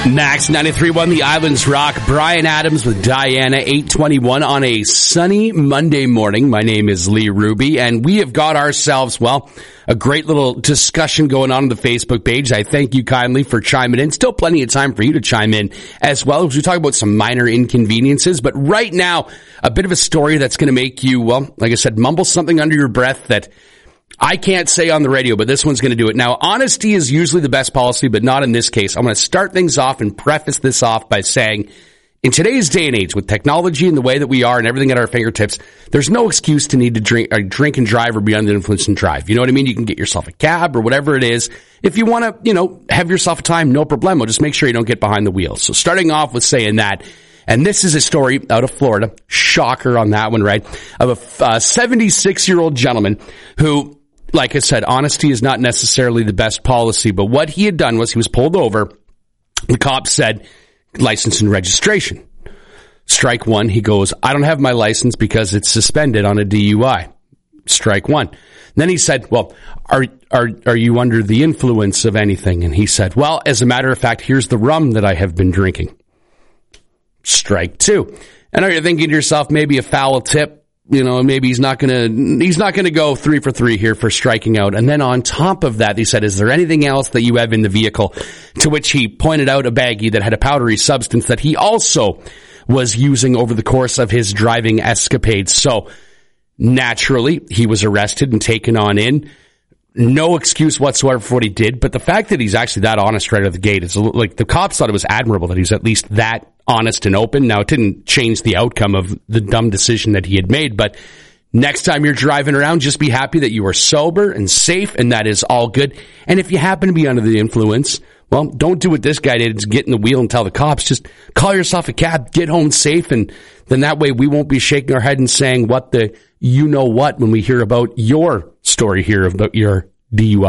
Max 93.1, The Islands Rock. Brian Adams with Diana, 8:21 on a sunny Monday morning. My name is Lee Ruby, and we have got ourselves, well, a great little discussion going on the Facebook page. I thank you kindly for chiming in. Still plenty of time for you to chime in as well, as we talk about some minor inconveniences. But right now, a bit of a story that's going to make you, well, like I said, mumble something under your breath that I can't say on the radio, but this one's going to do it. Now, honesty is usually the best policy, but not in this case. I'm going to start things off and preface this off by saying, in today's day and age, with technology and the way that we are and everything at our fingertips, there's no excuse to need to drink and drive or be under the influence and drive. You know what I mean? You can get yourself a cab or whatever it is. If you want to, have yourself a time, no problemo. Just make sure you don't get behind the wheel. So starting off with saying that, and this is a story out of Florida, shocker on that one, right, of a 76-year-old gentleman who, like I said, honesty is not necessarily the best policy, but what he had done was he was pulled over. The cop said, license and registration. Strike one. He goes, I don't have my license because it's suspended on a DUI. Strike one. Then he said, well, are you under the influence of anything? And he said, well, as a matter of fact, here's the rum that I have been drinking. Strike two. And are you thinking to yourself, maybe a foul tip? Maybe he's not gonna go 3 for 3 here for striking out. And then on top of that, he said, is there anything else that you have in the vehicle? To which he pointed out a baggie that had a powdery substance that he also was using over the course of his driving escapades. So naturally, he was arrested and taken on in. No excuse whatsoever for what he did, but the fact that he's actually that honest right out of the gate is like, the cops thought it was admirable that he's at least that honest and open. Now, it didn't change the outcome of the dumb decision that he had made, but next time you're driving around, just be happy that you are sober and safe, and that is all good. And if you happen to be under the influence, well, don't do what this guy did, is get in the wheel and tell the cops. Just call yourself a cab, get home safe, and then that way we won't be shaking our head and saying what the you-know-what when we hear about your story here about your DUI.